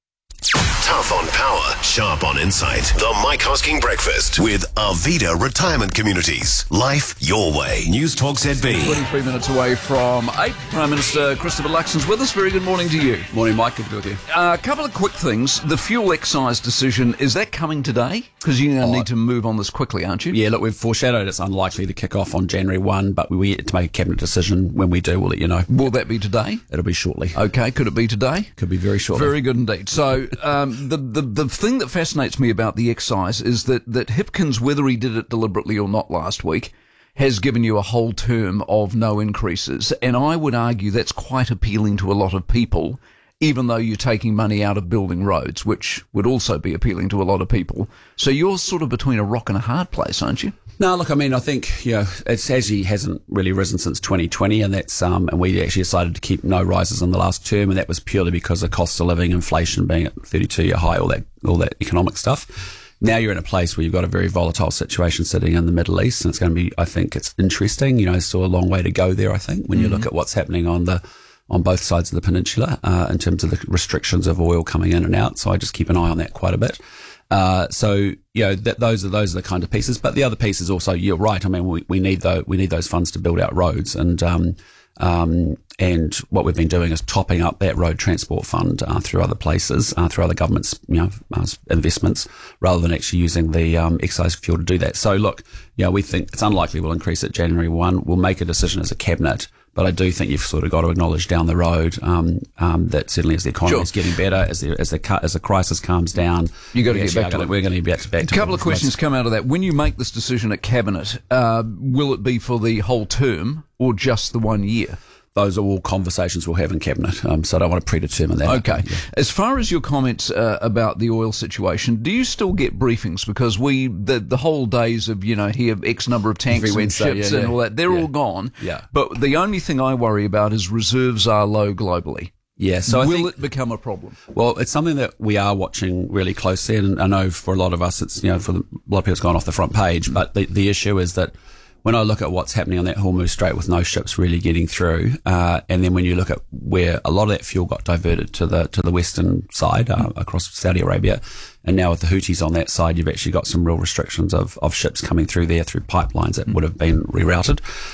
Tough on power, sharp on insight. The Mike Hosking Breakfast with Arvida Retirement Communities. Life your way. News Talk ZB. 23 minutes away from 8. Prime Minister Christopher Luxon's with us. Very good morning to you. Morning, Mike. Good to be with you. A couple of quick things. The fuel excise decision, is that coming today? Because you're going to need to move on this quickly, aren't you? Yeah, look, we've foreshadowed it's unlikely to kick off on January 1, but we yet to make a cabinet decision. When we do, we'll let you know. Will that be today? It'll be shortly. Okay, could it be today? Could be very shortly. Very good indeed. So, the thing that fascinates me about the excise is that Hipkins, whether he did it deliberately or not last week, has given you a whole term of no increases. And I would argue that's quite appealing to a lot of people, even though you're taking money out of building roads, which would also be appealing to a lot of people. So you're sort of between a rock and a hard place, aren't you? No, look, I mean, I think, it's actually hasn't really risen since 2020, and that's, and we actually decided to keep no rises in the last term, and that was purely because of cost of living, inflation being at 32-year high, all that economic stuff. Now you're in a place where you've got a very volatile situation sitting in the Middle East, and it's going to be, I think it's interesting, still a long way to go there, I think, when you look at what's happening on both sides of the peninsula, in terms of the restrictions of oil coming in and out. So I just keep an eye on that quite a bit. Those are the kind of pieces. But the other piece is also, you're right. I mean, we need those funds to build out roads, and what we've been doing is topping up that road transport fund through other places, through other governments, investments, rather than actually using the excise fuel to do that. So look, we think it's unlikely we'll increase it January 1. We'll make a decision as a cabinet. But I do think you've sort of got to acknowledge down the road that certainly as the economy is getting better, as the crisis calms down, you got to get back to it. We're going to get back to a couple of questions come out of that. When you make this decision at cabinet, will it be for the whole term or just the 1 year? Those are all conversations we'll have in cabinet, so I don't want to predetermine that. Okay. Yeah. As far as your comments about the oil situation, do you still get briefings? Because the whole days of, here X number of tanks and ships and all that, they're all gone. Yeah. But the only thing I worry about is reserves are low globally. Yeah, so will it become a problem? Well, it's something that we are watching really closely, and I know for a lot of us, it's for a lot of people, it's gone off the front page. But the issue is that when I look at what's happening on that Hormuz Strait with no ships really getting through, and then when you look at where a lot of that fuel got diverted to the western side, across Saudi Arabia, and now with the Houthis on that side, you've actually got some real restrictions of ships coming through there through pipelines that would have been rerouted.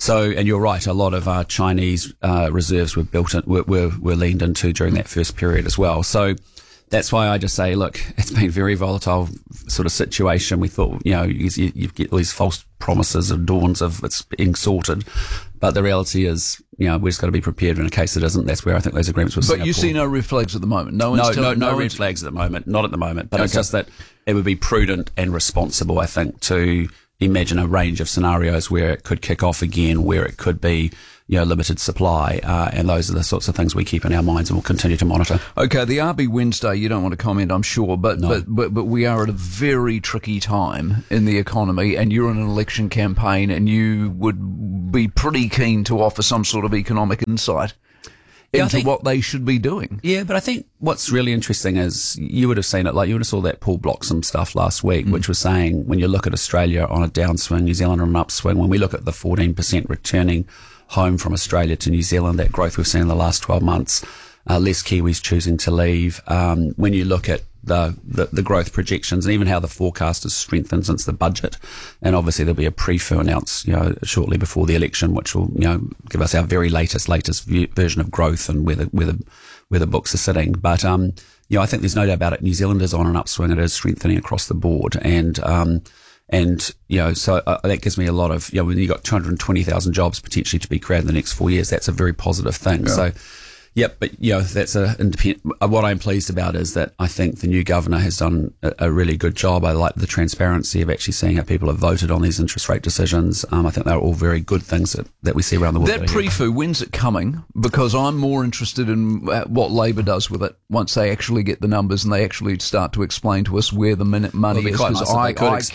So, and you're right, a lot of our Chinese reserves were leaned into during that first period as well. So that's why I just say, look, it's been a very volatile sort of situation. We thought, you get all these false promises of dawns of it's being sorted. But the reality is, we've just got to be prepared in case it isn't. That's where I think those agreements with Singapore. But you see no red flags at the moment? No red flags at the moment. Not at the moment. But it's just that it would be prudent and responsible, I think, to imagine a range of scenarios where it could kick off again, where it could be limited supply, and those are the sorts of things we keep in our minds and will continue to monitor. Okay, the RB Wednesday, you don't want to comment, I'm sure, but we are at a very tricky time in the economy, and you're in an election campaign, and you would be pretty keen to offer some sort of economic insight into what they should be doing. Yeah, but I think what's really interesting is you would have seen it, like you would have saw that Paul Bloxham stuff last week, which was saying when you look at Australia on a downswing, New Zealand on an upswing, when we look at the 14% returning home from Australia to New Zealand, that growth we've seen in the last 12 months, less Kiwis choosing to leave. When you look at the growth projections and even how the forecast has strengthened since the budget, and obviously there'll be a pre-fu announced, shortly before the election, which will, give us our very latest version of growth and where the books are sitting. But, I think there's no doubt about it. New Zealand is on an upswing. It is strengthening across the board. And so that gives me a lot of, when you've got 220,000 jobs potentially to be created in the next 4 years, that's a very positive thing. Yeah. So, yep, but that's what I'm pleased about is that I think the new governor has done a really good job. I like the transparency of actually seeing how people have voted on these interest rate decisions. I think they're all very good things that we see around the world. That pre-fu, when's it coming? Because I'm more interested in what Labor does with it once they actually get the numbers and they actually start to explain to us where the money is. Because I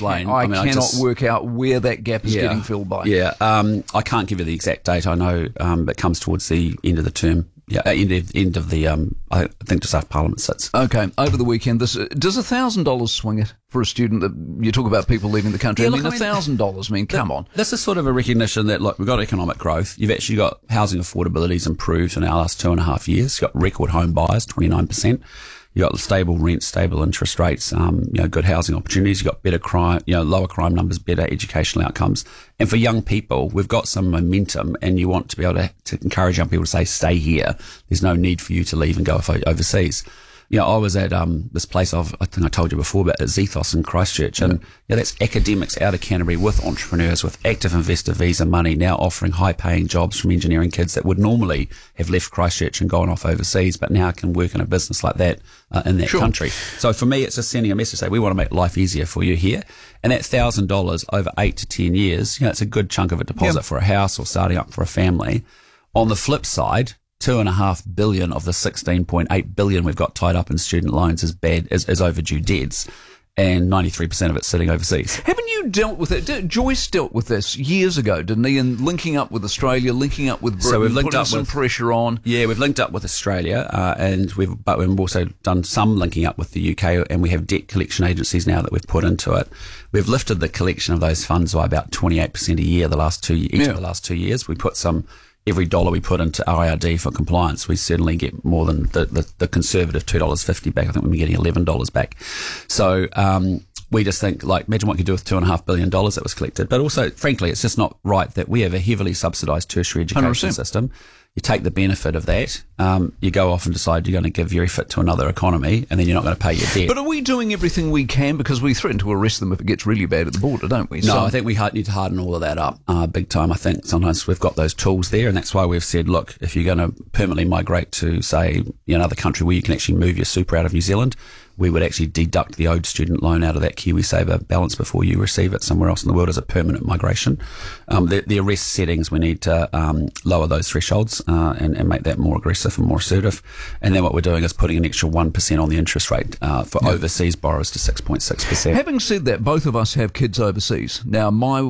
cannot work out where that gap is getting filled by. Yeah, I can't give you the exact date. I know it comes towards the end of the term. Yeah, end of the, I think just after Parliament sits. Okay, over the weekend, does $1,000 swing it for a student? That you talk about people leaving the country. $1,000, come on. This is sort of a recognition that, look, we've got economic growth. You've actually got housing affordability's improved in our last 2.5 years. You've got record home buyers, 29%. You've got stable rent, stable interest rates, good housing opportunities. You've got better crime, lower crime numbers, better educational outcomes. And for young people, we've got some momentum, and you want to be able to encourage young people to say, stay here. There's no need for you to leave and go overseas. I was at this place I think I told you before about, Zethos in Christchurch, and that's academics out of Canterbury with entrepreneurs with active investor visa money now offering high-paying jobs from engineering kids that would normally have left Christchurch and gone off overseas, but now can work in a business like that in that country. So for me, it's just sending a message to say we want to make life easier for you here, and that $1,000 over 8 to 10 years, it's a good chunk of a deposit for a house or starting up for a family. On the flip side, $2.5 billion of the $16.8 billion we've got tied up in student loans is overdue debts, and 93% of it's sitting overseas. Haven't you dealt with it? Joyce dealt with this years ago, didn't he? And linking up with Australia, linking up with Britain, so we've linked up some pressure on. Yeah, we've linked up with Australia, but we've also done some linking up with the UK, and we have debt collection agencies now that we've put into it. We've lifted the collection of those funds by about 28% a year of the last 2 years. We put some. Every dollar we put into IRD for compliance, we certainly get more than the conservative $2.50 back. I think we're getting $11 back. So we just think, imagine what you could do with $2.5 billion that was collected. But also, frankly, it's just not right that we have a heavily subsidised tertiary education 100%. System. You take the benefit of that, you go off and decide you're going to give very fit to another economy, and then you're not going to pay your debt. But are we doing everything we can? Because we threaten to arrest them if it gets really bad at the border, don't we? No, I think we need to harden all of that up big time. I think sometimes we've got those tools there, and that's why we've said, look, if you're going to permanently migrate to, say, another country where you can actually move your super out of New Zealand, we would actually deduct the owed student loan out of that KiwiSaver balance before you receive it somewhere else in the world as a permanent migration. The arrest settings, we need to lower those thresholds and make that more aggressive and more assertive. And then what we're doing is putting an extra 1% on the interest rate for overseas borrowers to 6.6%. Having said that, both of us have kids overseas. Now,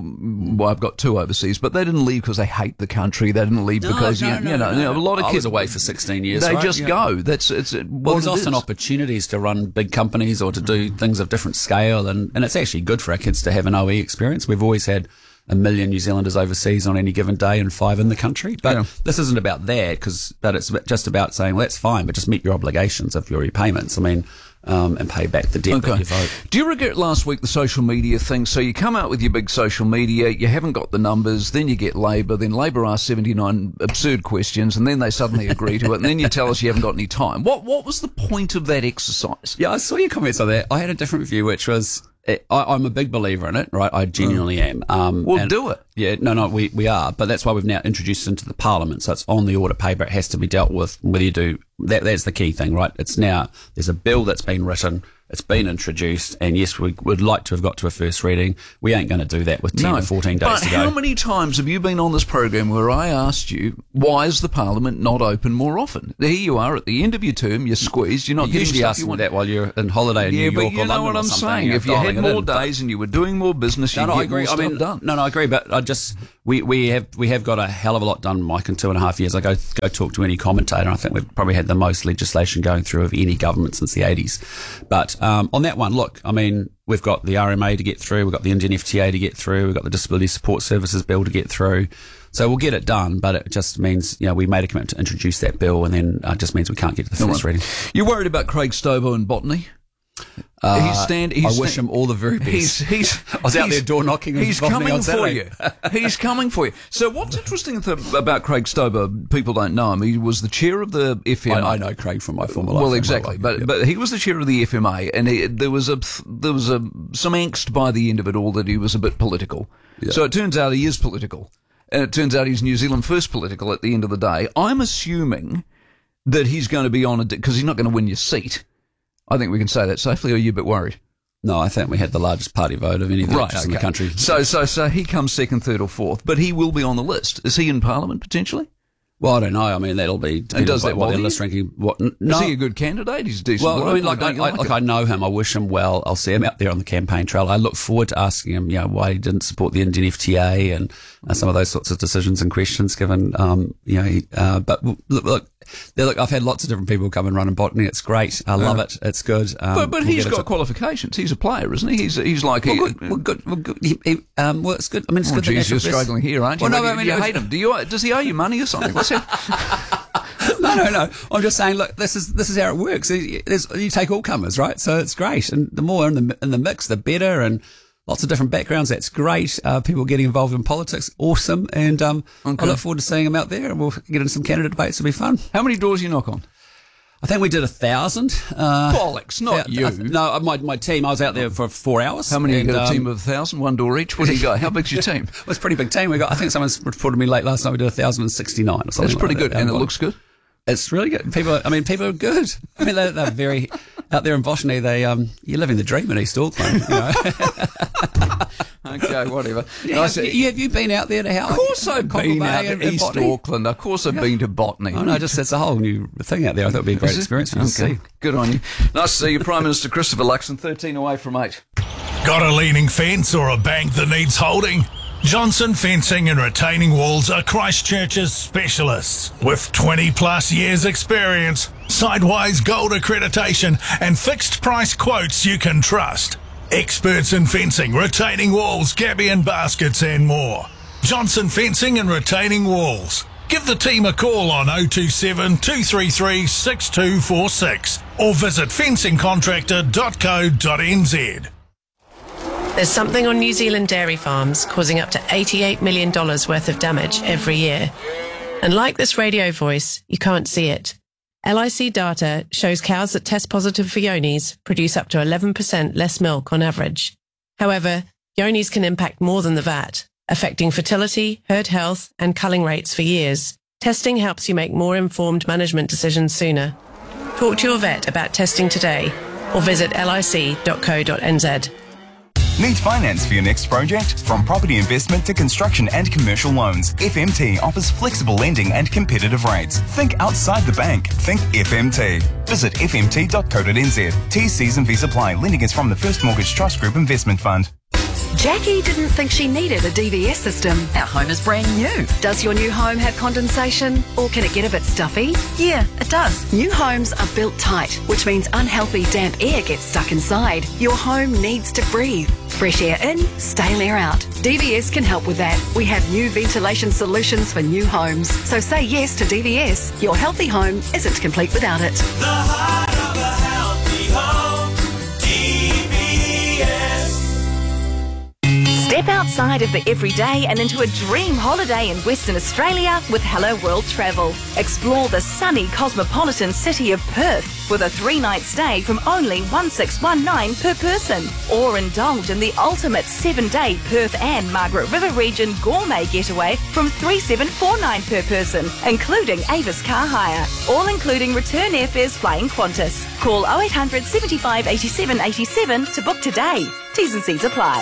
I've got 2 overseas, but they didn't leave because they hate the country. They didn't leave because, a lot of kids... I was away for 16 years, They just go. There's often opportunities to run big companies or to do things of different scale, and it's actually good for our kids to have an OE experience. We've always had 1 million New Zealanders overseas on any given day and 5 in the country, but this isn't about that, but it's just about saying, well, that's fine, but just meet your obligations of your repayments. I mean, and pay back the debt that you vote. Do you regret last week the social media thing? So you come out with your big social media, you haven't got the numbers, then you get Labor, then Labor asks 79 absurd questions, and then they suddenly agree to it, and then you tell us you haven't got any time. What was the point of that exercise? Yeah, I saw your comments on that. I had a different view, which was I'm a big believer in it, right? I genuinely am. Well, do it. Yeah, no, we are, but that's why we've now introduced it into the Parliament. So it's on the order paper. It has to be dealt with. Whether you do that, that's the key thing, right? It's now there's a bill that's been written. It's been introduced, and yes, we would like to have got to a first reading. We ain't going to do that with 10 or 14 days to go. But how many times have you been on this program where I asked you, why is the Parliament not open more often? Here you are at the end of your term, you're squeezed, you're not getting usually stuff asking you want. that while you're in holiday in New York or London. Yeah, but you know what I'm saying. If you had more days and you were doing more business, you'd get more stuff done. No, I agree, but I just we have got a hell of a lot done, Mike. In 2.5 years, I go talk to any commentator, and I think we've probably had the most legislation going through of any government since the 80s. But on that one, look, I mean, we've got the RMA to get through, we've got the Indian FTA to get through, we've got the Disability Support Services Bill to get through. So we'll get it done, but it just means, we made a commitment to introduce that bill, and then it just means we can't get to the first reading. You're worried about Craig Stobo and botany? I wish him all the very best. I was out there door knocking. He's coming for you. He's coming for you. So what's interesting about Craig Stobo? People don't know him. He was the chair of the FMA. I know Craig from my former life. Well, exactly. But he was the chair of the FMA, and there was some angst by the end of it all that he was a bit political. Yeah. So it turns out he is political, and it turns out he's New Zealand First political at the end of the day. I'm assuming that he's going to be on because he's not going to win your seat. I think we can say that safely, or are you a bit worried? No, I think we had the largest party vote of any of the electors in the country. So he comes second, third or fourth, but he will be on the list. Is he in Parliament potentially? Well, I don't know. I mean, that'll be... Does that what their list ranking... Is he a good candidate? He's decent. Well, I mean, I know him. I wish him well. I'll see him out there on the campaign trail. I look forward to asking him, why he didn't support the Indian FTA and some of those sorts of decisions and questions given, but look, I've had lots of different people come and run in botany. It's great. I love it. It's good. But he's got qualifications. He's a player, isn't he? He's like... Well, good. Well, it's good. I mean, it's good. Geez, you're struggling here, aren't you? Well, no, you hate him. Does he owe you money or something? No. I'm just saying, look, this is how it works. You take all comers, right? So it's great. And the more in the mix, the better. And lots of different backgrounds. That's great. People getting involved in politics. Awesome. And I look forward to seeing them out there. And we'll get into some candidate debates. It'll be fun. How many doors you knock on? I think we did 1,000. Bollocks, not you. No, my team. I was out there for 4 hours. How many? You got a team of 1,000, one door each. What do you got? How big's your team? Well, it's a pretty big team. I think someone reported me late last night. We did 1,069 or something. That's pretty like good, and it looks good. It's really good. People are good. I mean, they're very out there in Botany. You're living the dream in East Auckland. Okay, whatever. Have you been out there to help? Of course I've been out to East Auckland. Of course I've been to Botany. Oh no, that's a whole new thing out there. I thought it'd be a great experience for you to see. Good on you. Nice to see you, Prime Minister Christopher Luxon. 13 away from 8. Got a leaning fence or a bank that needs holding? Johnson Fencing and Retaining Walls are Christchurch's specialists. With 20 plus years experience, Sidewise Gold accreditation and fixed price quotes you can trust. Experts in fencing, retaining walls, gabion baskets and more. Johnson Fencing and Retaining Walls. Give the team a call on 027 233 6246 or visit fencingcontractor.co.nz. There's something on New Zealand dairy farms causing up to $88 million worth of damage every year. And like this radio voice, you can't see it. LIC data shows cows that test positive for Yonis produce up to 11% less milk on average. However, Yonis can impact more than the VAT, affecting fertility, herd health, and culling rates for years. Testing helps you make more informed management decisions sooner. Talk to your vet about testing today or visit lic.co.nz. Need finance for your next project? From property investment to construction and commercial loans, FMT offers flexible lending and competitive rates. Think outside the bank. Think FMT. Visit fmt.co.nz. T's and V's apply. Lending is from the First Mortgage Trust Group Investment Fund. Jackie didn't think she needed a DVS system. Our home is brand new. Does your new home have condensation? Or can it get a bit stuffy? Yeah, it does. New homes are built tight, which means unhealthy damp air gets stuck inside. Your home needs to breathe. Fresh air in, stale air out. DVS can help with that. We have new ventilation solutions for new homes. So say yes to DVS. Your healthy home isn't complete without it. The heart of a healthy home. Step outside of the everyday and into a dream holiday in Western Australia with Hello World Travel. Explore the sunny cosmopolitan city of Perth with a 3-night stay from only $1,619 per person. Or indulge in the ultimate 7-day Perth and Margaret River region gourmet getaway from $3,749 per person, including Avis car hire. All including return airfares flying Qantas. Call 0800 75 87 87 to book today. T's and C's apply.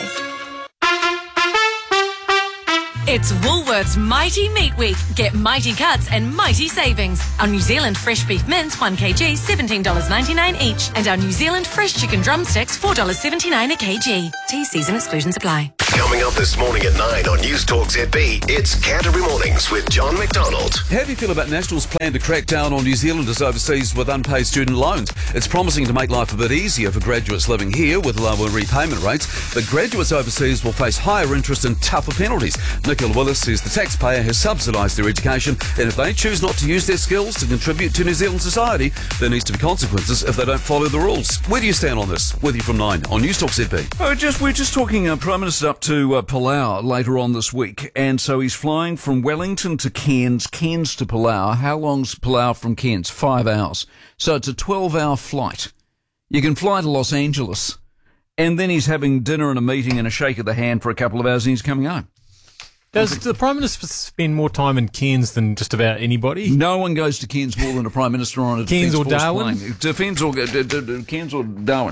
It's Woolworths Mighty Meat Week. Get mighty cuts and mighty savings. Our New Zealand fresh beef mince 1kg $17.99 each, and our New Zealand fresh chicken drumsticks $4.79 a kg. T's and exclusions apply. Coming up this morning at 9 on News Talk ZB, it's Canterbury Mornings with John McDonald. How do you feel about National's plan to crack down on New Zealanders overseas with unpaid student loans? It's promising to make life a bit easier for graduates living here with lower repayment rates, but graduates overseas will face higher interest and tougher penalties. Nicola Willis says the taxpayer has subsidised their education, and if they choose not to use their skills to contribute to New Zealand society, there needs to be consequences if they don't follow the rules. Where do you stand on this? With you from 9 on News Talk ZB. We're just talking Prime Minister up to Palau later on this week, and so he's flying from Wellington to Cairns to Palau. How long's Palau from Cairns? 5 hours. So it's a 12-hour flight. You can fly to Los Angeles, and then he's having dinner and a meeting and a shake of the hand for a couple of hours, and he's coming home. Does the Prime Minister spend more time in Cairns than just about anybody? No one goes to Cairns more than a Prime Minister on a Cairns or Defence Force Darwin? plane. Cairns or Darwin.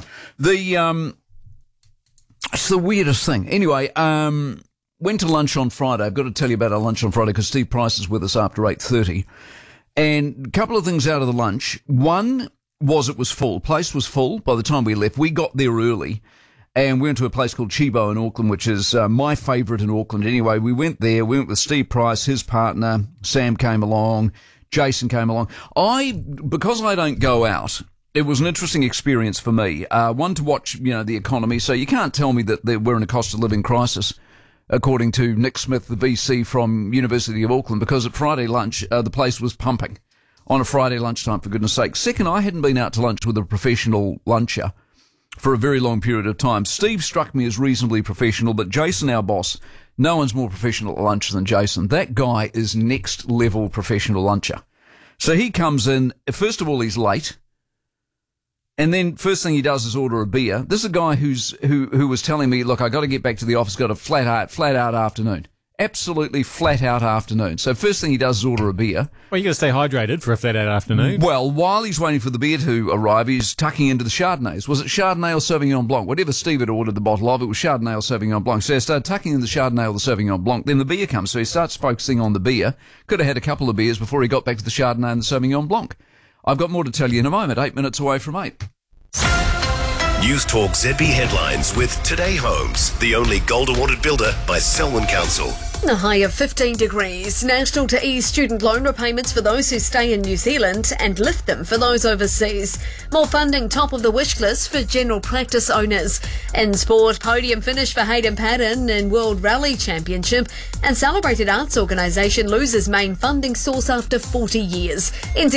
It's the weirdest thing. Anyway, went to lunch on Friday. I've got to tell you about our lunch on Friday because Steve Price is with us after 8:30. And a couple of things out of the lunch. One was it was full. Place was full by the time we left. We got there early. And we went to a place called Chibo in Auckland, which is my favourite in Auckland. Anyway, we went there. We went with Steve Price, his partner. Sam came along. Jason came along. Because I don't go out, it was an interesting experience for me. One, to watch, the economy. So you can't tell me that we're in a cost of living crisis, according to Nick Smith, the VC from University of Auckland, because at Friday lunch, the place was pumping on a Friday lunchtime, for goodness sake. Second, I hadn't been out to lunch with a professional luncher for a very long period of time. Steve struck me as reasonably professional, but Jason, our boss, no one's more professional at lunch than Jason. That guy is next level professional luncher. So he comes in, first of all, he's late. And then first thing he does is order a beer. This is a guy who was telling me, look, I got to get back to the office, got a flat out afternoon. Absolutely flat out afternoon. So first thing he does is order a beer. Well, you got to stay hydrated for a flat out afternoon. Well, while he's waiting for the beer to arrive, he's tucking into the Chardonnays. Was it Chardonnay or Sauvignon Blanc? Whatever Steve had ordered the bottle of, it was Chardonnay or Sauvignon Blanc. So he started tucking in the Chardonnay or the Sauvignon Blanc. Then the beer comes, so he starts focusing on the beer. Could have had a couple of beers before he got back to the Chardonnay and the Sauvignon Blanc. I've got more to tell you in a moment. 8 minutes away from 8. News Talk ZB headlines with Today Homes, the only gold awarded builder by Selwyn Council. A high of 15 degrees. National to ease student loan repayments for those who stay in New Zealand and lift them for those overseas. More funding top of the wish list for general practice owners. In sport, podium finish for Hayden Paddon in World Rally Championship, and Celebrated Arts Organisation loses main funding source after 40 years.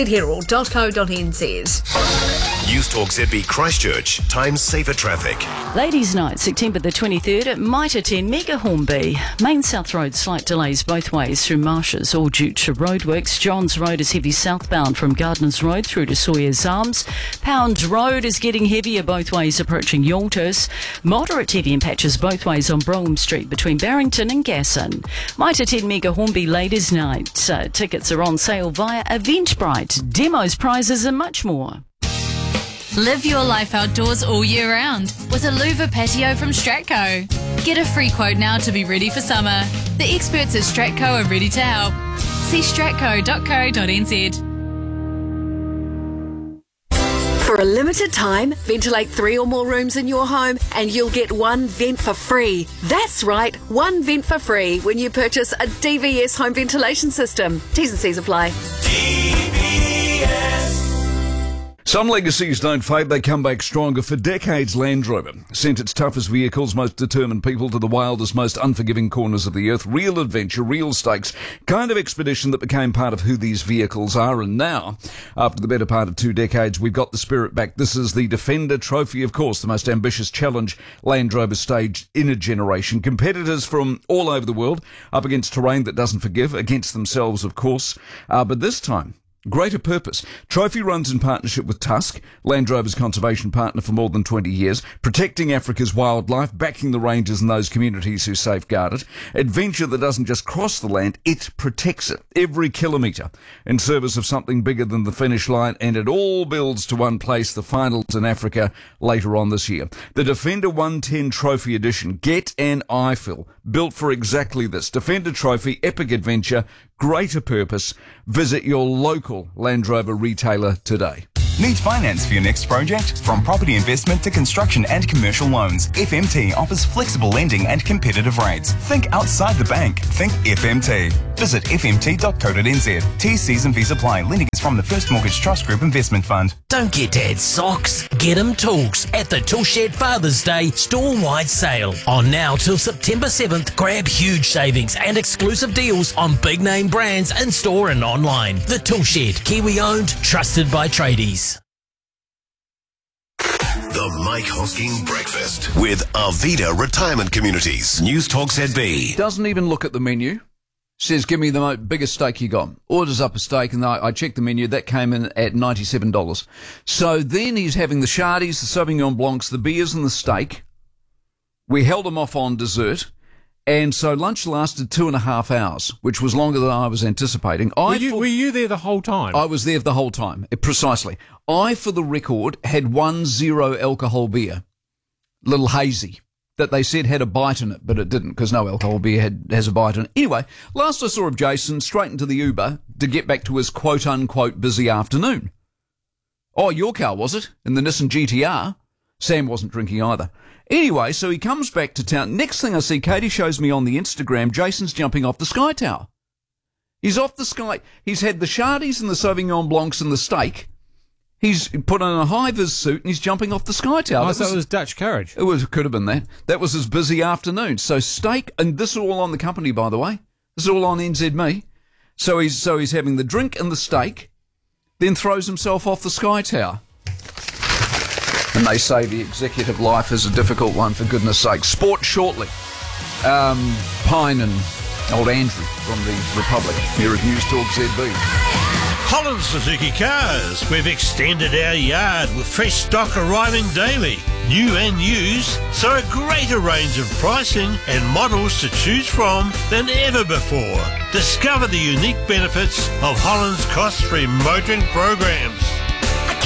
nzherald.co.nz. News Talk ZB Christchurch, times safer traffic. Ladies' Night, September the 23rd at Mitre 10 Mega Hornby. Main South Road, slight delays both ways through Marshes, all due to roadworks. Johns Road is heavy southbound from Gardners Road through to Sawyer's Arms. Pound Road is getting heavier both ways approaching Yalters. Moderate heavy in patches both ways on Brougham Street between Barrington and Gasson. Mitre 10 Mega Hornby Ladies' Night. Tickets are on sale via Eventbrite. Demos, prizes and much more. Live your life outdoors all year round with a louver patio from Stratco. Get a free quote now to be ready for summer. The experts at Stratco are ready to help. See stratco.co.nz. For a limited time, ventilate 3 or more rooms in your home and you'll get one vent for free. That's right, one vent for free when you purchase a DVS home ventilation system. T's and C's apply. Some legacies don't fade, they come back stronger. For decades, Land Rover sent its toughest vehicles, most determined people to the wildest, most unforgiving corners of the earth. Real adventure, real stakes, kind of expedition that became part of who these vehicles are. And now, after the better part of 2 decades, we've got the spirit back. This is the Defender Trophy, of course, the most ambitious challenge Land Rover staged in a generation. Competitors from all over the world up against terrain that doesn't forgive, against themselves, of course. But this time, greater purpose. Trophy runs in partnership with Tusk, Land Rover's conservation partner for more than 20 years, protecting Africa's wildlife, backing the rangers and those communities who safeguard it. Adventure that doesn't just cross the land, it protects it. Every kilometre in service of something bigger than the finish line, and it all builds to one place, the finals in Africa later on this year. The Defender 110 Trophy Edition. Get an eyeful. Built for exactly this. Defender Trophy, epic adventure, greater purpose. Visit your local Land Rover retailer today. Need finance for your next project? From property investment to construction and commercial loans, FMT offers flexible lending and competitive rates. Think outside the bank. Think FMT. Visit fmt.co.nz. TCs and fees apply. Lending is from the First Mortgage Trust Group Investment Fund. Don't get Dad socks, get him tools at the Toolshed Father's Day store-wide sale. On now till September 7th, grab huge savings and exclusive deals on big name brands in store and online. The Toolshed, Kiwi owned, trusted by tradies. The Mike Hosking Breakfast with Arvida Retirement Communities. News Talk ZB. Doesn't even look at the menu. Says, give me the biggest steak you got. Orders up a steak, and I checked the menu. That came in at $97. So then he's having the Chardis, the Sauvignon Blancs, the beers and the steak. We held him off on dessert. And so lunch lasted 2.5 hours, which was longer than I was anticipating. Were you there the whole time? I was there the whole time, precisely. I, for the record, had 1 0 alcohol beer, little hazy, that they said had a bite in it, but it didn't, because no alcohol beer has a bite in it. Anyway, last I saw of Jason, straight into the Uber to get back to his quote-unquote busy afternoon. Oh, your car, was it? In the Nissan GTR? Sam wasn't drinking either. Anyway, so he comes back to town. Next thing I see, Katie shows me on the Instagram, Jason's jumping off the Sky Tower. He's off the Sky. He's had the Chardis and the Sauvignon Blancs and the steak. He's put on a high-vis suit and he's jumping off the Sky Tower. Oh, so it was Dutch courage. Could have been that. That was his busy afternoon. So steak, and this is all on the company, by the way. This is all on NZME. So he's having the drink and the steak, then throws himself off the Sky Tower. And they say the executive life is a difficult one, for goodness sake. Sport shortly. Pine and old Andrew from the Republic here at News Talk ZB. Holland Suzuki Cars. We've extended our yard with fresh stock arriving daily. New and used, so a greater range of pricing and models to choose from than ever before. Discover the unique benefits of Holland's cost-free motoring programs.